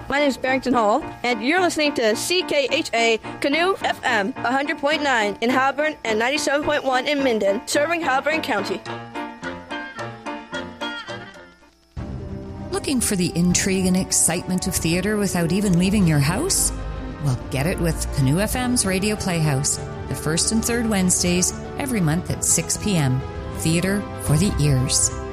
My name is Barrington Hall, and you're listening to CKHA Canoe FM 100.9 in Halburn and 97.1 in Minden, serving Halburn County. Looking for the intrigue and excitement of theater without even leaving your house? Well, get it with Canoe FM's Radio Playhouse, the first and third Wednesdays every month at 6 p.m. Theater for the ears.